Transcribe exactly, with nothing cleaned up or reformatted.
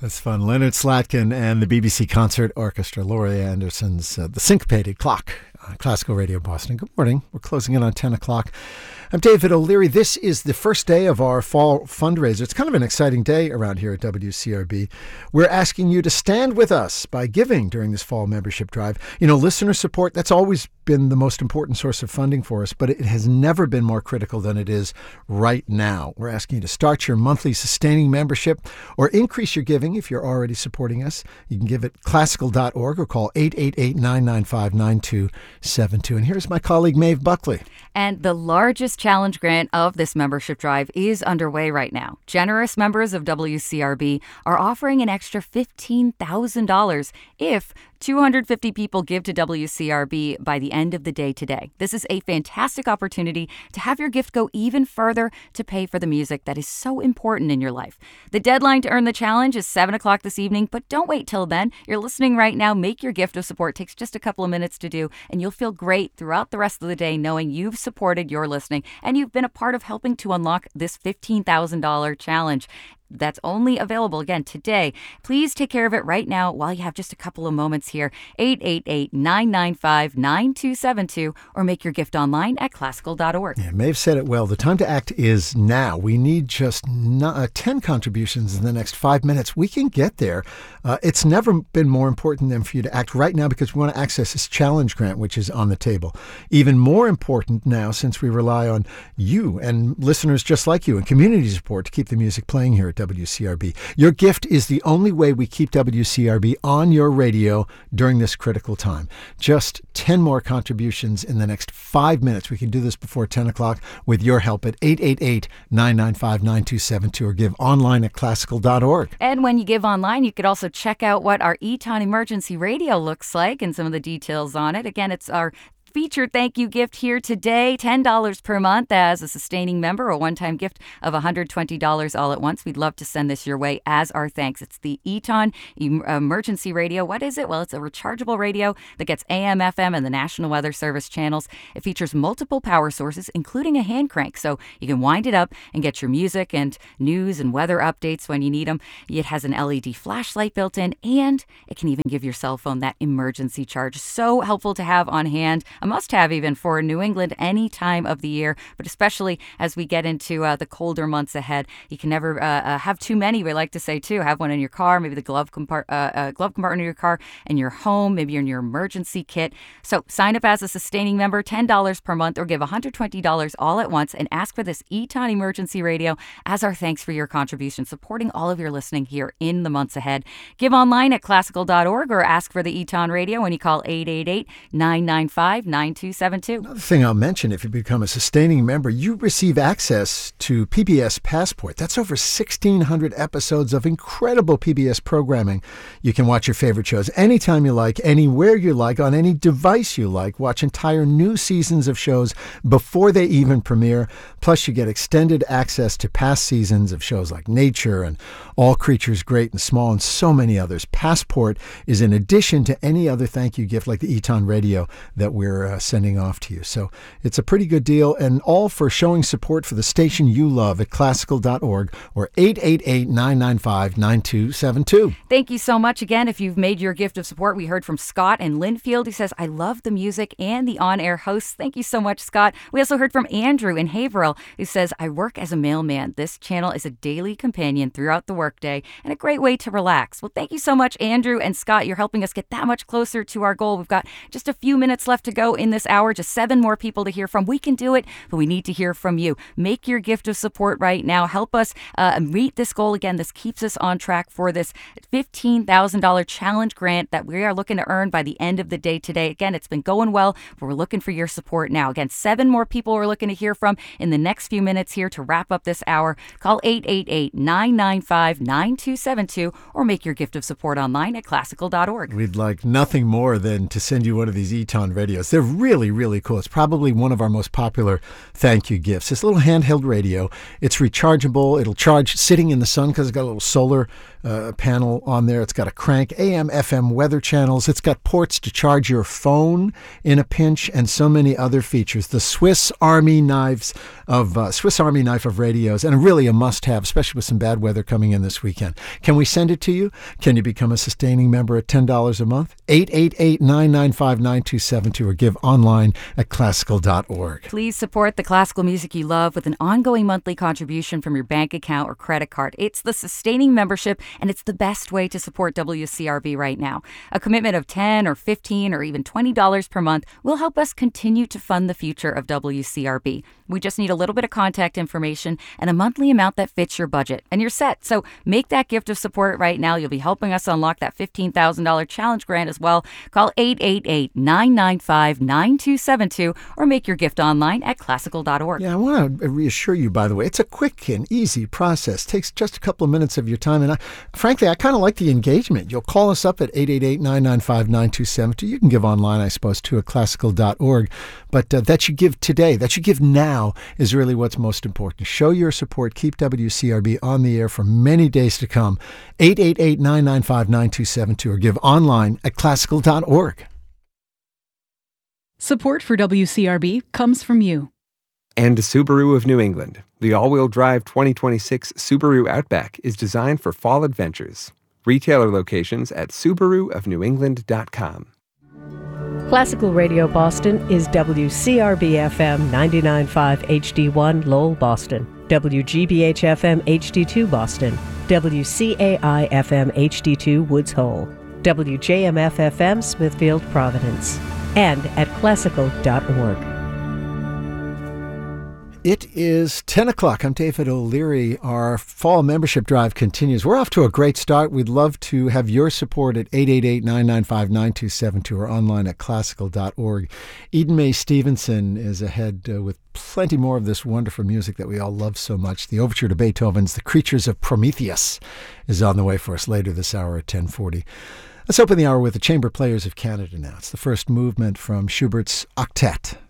That's fun. Leonard Slatkin and the B B C Concert Orchestra, Laurie Anderson's uh, The Syncopated Clock, uh, Classical Radio Boston. Good morning. We're closing in on ten o'clock. I'm David O'Leary. This is the first day of our fall fundraiser. It's kind of an exciting day around here at W C R B. We're asking you to stand with us by giving during this fall membership drive. You know, listener support, that's always been the most important source of funding for us, but it has never been more critical than it is right now. We're asking you to start your monthly sustaining membership or increase your giving if you're already supporting us. You can give at classical dot org or call eight eight eight, nine nine five, nine two seven two. And here's my colleague, Maeve Buckley. And the largest challenge grant of this membership drive is underway right now. Generous members of W C R B are offering an extra fifteen thousand dollars if two hundred fifty people give to W C R B by the end of the day today. This is a fantastic opportunity to have your gift go even further to pay for the music that is so important in your life. The deadline to earn the challenge is seven o'clock this evening, but don't wait till then. You're listening right now. Make your gift of support. It takes just a couple of minutes to do, and you'll feel great throughout the rest of the day knowing you've supported your listening and you've been a part of helping to unlock this fifteen thousand dollars challenge. That's only available, again, today. Please take care of it right now while you have just a couple of moments here. eight eight eight, nine nine five, nine two seven two or make your gift online at classical dot org. Yeah, Maeve said it well. The time to act is now. We need just not, uh, ten contributions in the next five minutes. We can get there. Uh, it's never been more important than for you to act right now because we want to access this challenge grant, which is on the table. Even more important now since we rely on you and listeners just like you and community support to keep the music playing here at W C R B. Your gift is the only way we keep W C R B on your radio during this critical time. Just ten more contributions in the next five minutes. We can do this before ten o'clock with your help at eight eight eight, nine nine five, nine two seven two or give online at classical dot org. And when you give online, you could also check out what our Eton Emergency Radio looks like and some of the details on it. Again, it's our featured thank you gift here today, ten dollars per month as a sustaining member, a one-time gift of one hundred twenty dollars all at once. We'd love to send this your way as our thanks. It's the Eton Emergency Radio. What is it? Well, it's a rechargeable radio that gets A M, F M, and the National Weather Service channels. It features multiple power sources, including a hand crank, so you can wind it up and get your music and news and weather updates when you need them. It has an L E D flashlight built in, and it can even give your cell phone that emergency charge. So helpful to have on hand. A must-have even for New England any time of the year, but especially as we get into uh, the colder months ahead. You can never uh, uh, have too many, we like to say, too. Have one in your car, maybe the glove, compart- uh, uh, glove compartment of your car, in your home, maybe in your emergency kit. So sign up as a sustaining member, ten dollars per month, or give one hundred twenty dollars all at once and ask for this Eton Emergency Radio as our thanks for your contribution, supporting all of your listening here in the months ahead. Give online at classical dot org or ask for the Eton Radio when you call eight eight eight, nine nine five, nine two seven two. Another thing I'll mention, if you become a sustaining member, you receive access to P B S Passport. That's over sixteen hundred episodes of incredible P B S programming. You can watch your favorite shows anytime you like, anywhere you like, on any device you like. Watch entire new seasons of shows before they even premiere. Plus, you get extended access to past seasons of shows like Nature and All Creatures Great and Small and so many others. Passport is in addition to any other thank you gift like the Eton Radio that we're uh, sending off to you. So it's a pretty good deal, and all for showing support for the station you love at classical dot org or eight eight eight, nine nine five, nine two seven two. Thank you so much again. If you've made your gift of support, we heard from Scott in Linfield, who says, I love the music and the on-air hosts. Thank you so much, Scott. We also heard from Andrew in Haverhill, who says, I work as a mailman. This channel is a daily companion throughout the workday and a great way to relax. Well, thank you so much, Andrew and Scott. You're helping us get that much closer to our goal. We've got just a few minutes left to go in this hour, just seven more people to hear from. We can do it, but we need to hear from you. Make your gift of support right now. Help us uh, meet this goal. Again, this keeps us on track for this fifteen thousand dollars challenge grant that we are looking to earn by the end of the day today. Again, it's been going well, but we're looking for your support now. Again, seven more people we're looking to hear from in the next few minutes here to wrap up this hour. Call eight eight eight, nine nine five, nine two seven two or make your gift of support online at classical dot org. We'd like nothing more than to send you one of these Eton radios. They're really, really cool. It's probably one of our most popular thank you gifts. This little handheld radio. It's rechargeable. It'll charge sitting in the sun because it's got a little solar uh, panel on there. It's got a crank, A M, F M weather channels. It's got ports to charge your phone in a pinch, and so many other features. The Swiss Army knives of uh, Swiss Army knife of radios, and really a must-have, especially with some bad weather coming in this weekend. Can we send it to you? Can you become a sustaining member at ten dollars a month? eight eight eight, nine nine five, nine two seven two or give online at classical dot org. Please support the classical music you love with an ongoing monthly contribution from your bank account or credit card. It's the sustaining membership, and it's the best way to support W C R B right now. A commitment of ten or fifteen or even twenty dollars per month will help us continue to fund the future of W C R B. We just need a little bit of contact information and a monthly amount that fits your budget, and you're set. So make that gift of support right now. You'll be helping us unlock that fifteen thousand dollars challenge grant as well. Call eight eight eight, nine nine five, nine two seven two or make your gift online at classical dot org. Yeah, I want to reassure you, by the way, it's a quick and easy process. It takes just a couple of minutes of your time. And I, frankly, I kind of like the engagement. You'll call us up at eight eight eight, nine nine five, nine two seven two. You can give online, I suppose, too, at classical dot org. But uh, that you give today, that you give now is really what's most important. Show your support. Keep W C R B on the air for many days to come. eight eight eight, nine nine five, nine two seven two or give online at classical dot org. Support for W C R B comes from you. And Subaru of New England. The all-wheel drive twenty twenty-six Subaru Outback is designed for fall adventures. Retailer locations at subaru of new england dot com. Classical Radio Boston is W C R B F M ninety-nine point five H D one Lowell, Boston, W G B H F M H D two Boston, W C A I F M H D two Woods Hole, W J M F F M Smithfield, Providence, and at classical dot org. It is ten o'clock. I'm David O'Leary. Our fall membership drive continues. We're off to a great start. We'd love to have your support at eight eight eight, nine nine five, nine two seven two or online at classical dot org. Eden Mae Stevenson is ahead uh, with plenty more of this wonderful music that we all love so much. The overture to Beethoven's The Creatures of Prometheus is on the way for us later this hour at ten forty. Let's open the hour with the Chamber Players of Canada now. It's the first movement from Schubert's Octet.